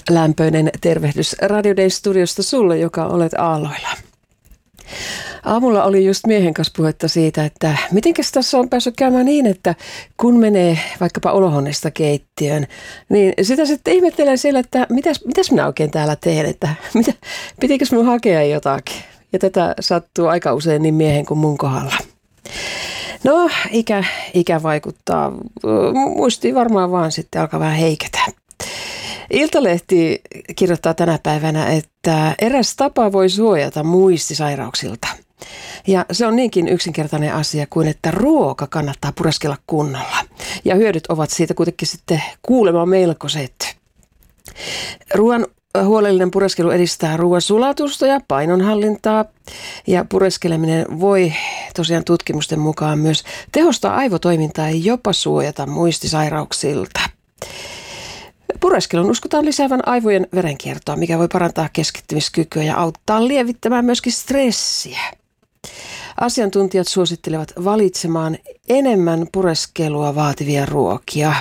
Lämpöinen tervehdys Radio Day studiosta sulle, joka olet aalloilla. Aamulla oli just miehen kanssa puhetta siitä, että mitenkäs tässä on päässyt käymään niin, että kun menee vaikkapa olohuoneesta keittiöön, niin sitä sitten ihmettelee siellä, että mitäs minä oikein täällä teen, että pitikös minun hakea jotakin. Ja tätä sattuu aika usein niin miehen kuin mun kohdalla. No, ikä vaikuttaa. Muistiin varmaan vaan sitten alkaa vähän heiketä. Iltalehti kirjoittaa tänä päivänä, että eräs tapa voi suojata muistisairauksilta. Ja se on niinkin yksinkertainen asia kuin, että ruoka kannattaa pureskella kunnolla. Ja hyödyt ovat siitä kuitenkin sitten kuulemma melkoiset. Ruoan huolellinen pureskelu edistää ruoan sulatusta ja painonhallintaa. Ja pureskeleminen voi tosiaan tutkimusten mukaan myös tehostaa aivotoimintaa ja jopa suojata muistisairauksilta. Pureskelun uskotaan lisäävän aivojen verenkiertoa, mikä voi parantaa keskittymiskykyä ja auttaa lievittämään myöskin stressiä. Asiantuntijat suosittelevat valitsemaan enemmän pureskelua vaativia ruokia,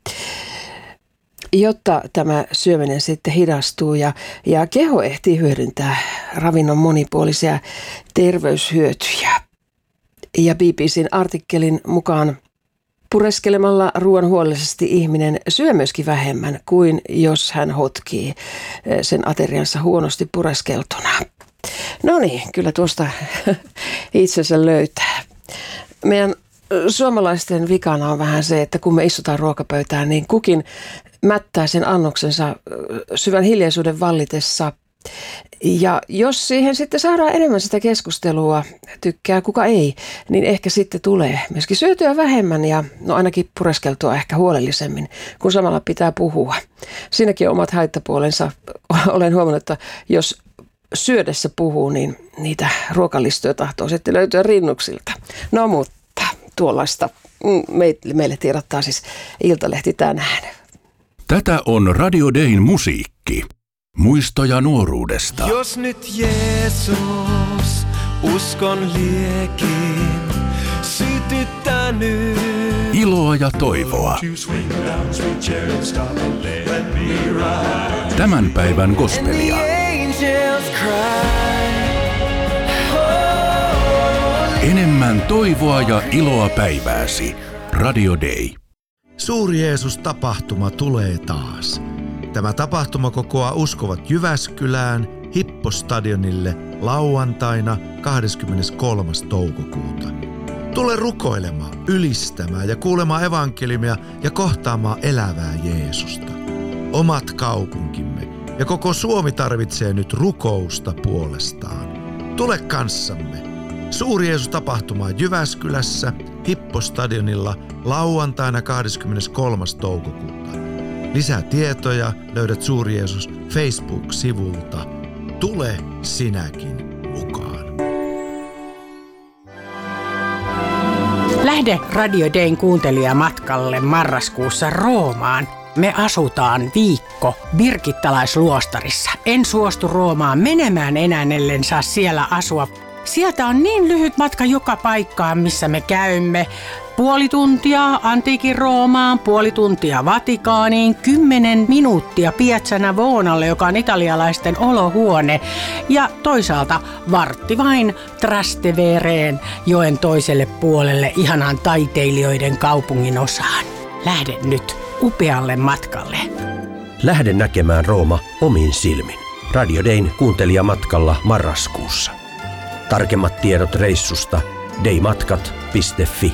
jotta tämä syöminen sitten hidastuu ja keho ehtii hyödyntää ravinnon monipuolisia terveyshyötyjä. Ja BBC:n artikkelin mukaan pureskelemalla ruoan huolellisesti ihminen syö myöskin vähemmän kuin jos hän hotkii sen ateriansa huonosti pureskeltuna. No niin, kyllä tuosta itsensä löytää. Meidän suomalaisten vikana on vähän se, että kun me istutaan ruokapöytään, niin kukin mättää sen annoksensa syvän hiljaisuuden vallitessa. Ja jos siihen sitten saadaan enemmän sitä keskustelua, tykkää kuka ei, niin ehkä sitten tulee myöskin syötyä vähemmän ja ainakin pureskeltua ehkä huolellisemmin, kun samalla pitää puhua. Siinäkin on omat haittapuolensa. Olen huomannut, että jos syödessä puhuu, niin niitä ruokalistoja tahtoo sitten löytyä rinnuksilta. No mutta tuollaista meille tiedottaa siis Iltalehti tänään. Tätä on Radio Dayn musiikki. Muistoja nuoruudesta. Jos nyt Jeesus uskon liekin sytyttänyt. Iloa ja toivoa. Tämän päivän gospelia. Enemmän toivoa ja iloa päivääsi. Radio Day. Suuri Jeesus-tapahtuma tulee taas. Tämä tapahtuma kokoaa uskovat Jyväskylään Hippostadionille lauantaina 23. toukokuuta. Tule rukoilemaan, ylistämään ja kuulemaan evankeliumia ja kohtaamaan elävää Jeesusta. Omat kaupunkimme ja koko Suomi tarvitsee nyt rukousta puolestaan. Tule kanssamme. Suuri Jeesus-tapahtuma Jyväskylässä Hippostadionilla lauantaina 23. toukokuuta. Lisää tietoja löydät Suuri Jeesus Facebook-sivulta. Tule sinäkin mukaan. Lähde Radio Dayn kuuntelijamatkalle marraskuussa Roomaan. Me asutaan viikko birgittalaisluostarissa. En suostu Roomaan menemään enää, ellen saa siellä asua. Sieltä on niin lyhyt matka joka paikkaan, missä me käymme. 0,5 tuntia antiikin Roomaan, 0,5 tuntia Vatikaaniin, 10 minuuttia Piazza Navonalle, joka on italialaisten olohuone. Ja toisaalta vartti vain Trastevereen, joen toiselle puolelle, ihanaan taiteilijoiden kaupungin osaan. Lähde nyt upealle matkalle. Lähde näkemään Rooma omin silmin. Radio Dayn kuuntelijamatkalla marraskuussa. Tarkemmat tiedot reissusta daymatkat.fi.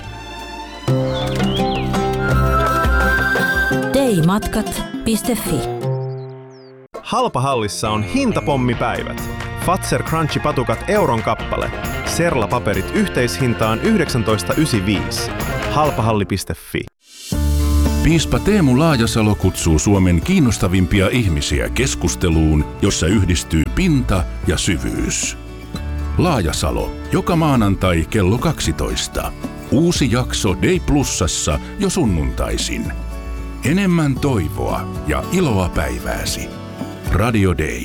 daymatkat.fi. Halpahallissa on hintapommipäivät. Fazer Crunchy-patukat euron kappale. Serla-paperit yhteishintaan 19,95. Halpahalli.fi. Piispa Teemu Laajasalo kutsuu Suomen kiinnostavimpia ihmisiä keskusteluun, jossa yhdistyy pinta ja syvyys. Laajasalo, joka maanantai kello 12. Uusi jakso Day Plusassa jo sunnuntaisin. Enemmän toivoa ja iloa päivääsi. Radio Day.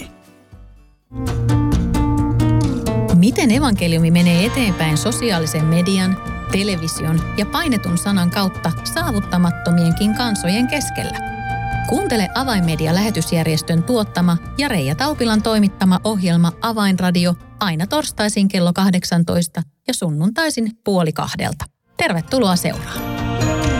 Miten evankeliumi menee eteenpäin sosiaalisen median, television ja painetun sanan kautta saavuttamattomienkin kansojen keskellä? Kuuntele Avainmedia-lähetysjärjestön tuottama ja Reija Taupilan toimittama ohjelma Avainradio aina torstaisin kello 18 ja sunnuntaisin 13:30. Tervetuloa seuraan.